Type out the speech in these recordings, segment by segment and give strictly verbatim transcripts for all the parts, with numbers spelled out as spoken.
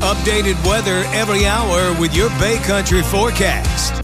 Updated weather every hour with your Bay Country forecast.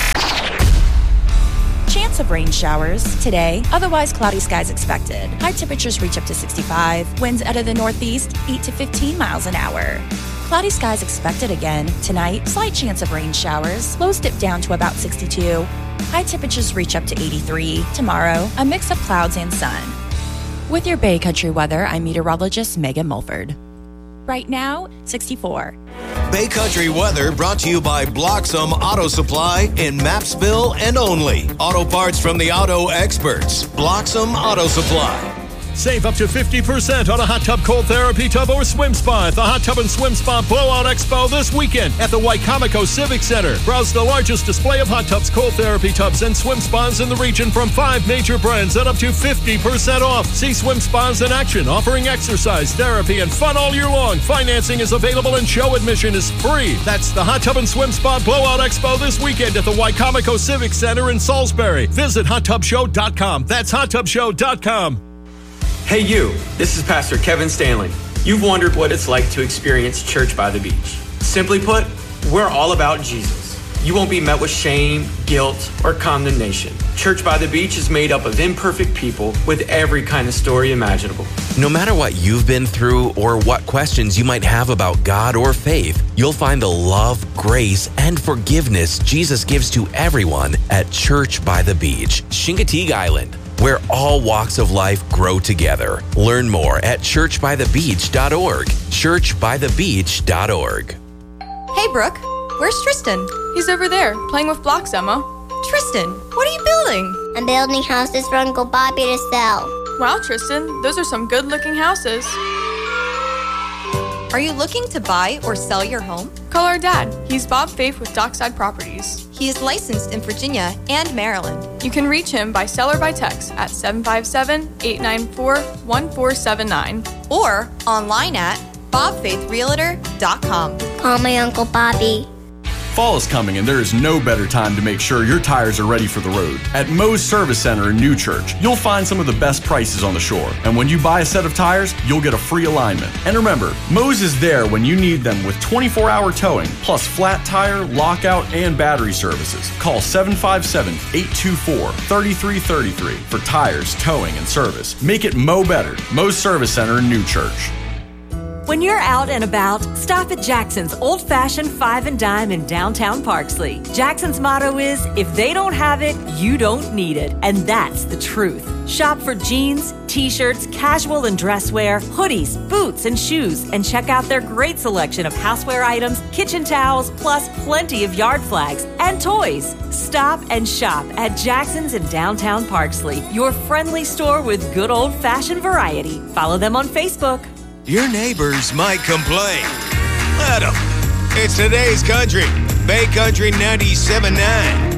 Chance of rain showers today. Otherwise, cloudy skies expected. High temperatures reach up to sixty-five. Winds out of the northeast, eight to fifteen miles an hour. Cloudy skies expected again. Tonight, slight chance of rain showers. Lows dip down to about sixty-two. High temperatures reach up to eighty-three. Tomorrow, a mix of clouds and sun. With your Bay Country weather, I'm meteorologist Megan Mulford. Right now, sixty-four. Bay Country weather brought to you by Bloxham Auto Supply in Mapsville and only. Auto parts from the auto experts. Bloxham Auto Supply. Save up to fifty percent on a hot tub, cold therapy tub, or swim spa at the Hot Tub and Swim Spa Blowout Expo this weekend at the Waikamico Civic Center. Browse the largest display of hot tubs, cold therapy tubs, and swim spas in the region from five major brands at up to fifty percent off. See swim spas in action, offering exercise, therapy, and fun all year long. Financing is available and show admission is free. That's the Hot Tub and Swim Spa Blowout Expo this weekend at the Waikamico Civic Center in Salisbury. Visit hot tub show dot com. That's hot tub show dot com. Hey you, this is Pastor Kevin Stanley. You've wondered what it's like to experience Church by the Beach. Simply put, we're all about Jesus. You won't be met with shame, guilt, or condemnation. Church by the Beach is made up of imperfect people with every kind of story imaginable. No matter what you've been through or what questions you might have about God or faith, you'll find the love, grace, and forgiveness Jesus gives to everyone at Church by the Beach, Chincoteague Island, where all walks of life grow together. Learn more at church by the beach dot org. church by the beach dot org. Hey, Brooke, where's Tristan? He's over there, playing with blocks, Emma. Tristan, what are you building? I'm building houses for Uncle Bobby to sell. Wow, Tristan, those are some good-looking houses. Are you looking to buy or sell your home? Call our dad. He's Bob Faith with Dockside Properties. He is licensed in Virginia and Maryland. You can reach him by cell or by text at seven five seven, eight nine four, one four seven nine. Or online at bob faith realtor dot com. Call my Uncle Bobby. Fall is coming and there is no better time to make sure your tires are ready for the road. At Moe's Service Center in New Church, you'll find some of the best prices on the shore. And when you buy a set of tires, you'll get a free alignment. And remember, Moe's is there when you need them with twenty-four hour towing, plus flat tire, lockout, and battery services. Call seven five seven, eight two four, three three three three for tires, towing, and service. Make it Moe better. Moe's Service Center in New Church. When you're out and about, stop at Jackson's Old Fashioned Five and Dime in downtown Parksley. Jackson's motto is, if they don't have it, you don't need it. And that's the truth. Shop for jeans, t-shirts, casual and dress wear, hoodies, boots, and shoes, and check out their great selection of houseware items, kitchen towels, plus plenty of yard flags and toys. Stop and shop at Jackson's in downtown Parksley, your friendly store with good old-fashioned variety. Follow them on Facebook. Your neighbors might complain. Let them. It's today's country. Bay Country ninety-seven point nine.